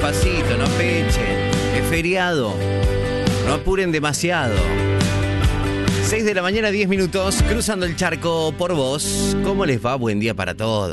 despacito, no pechen. Es feriado. No apuren demasiado. 6 de la mañana, 10 minutos, cruzando el charco por vos. ¿Cómo les va? Buen día para todos.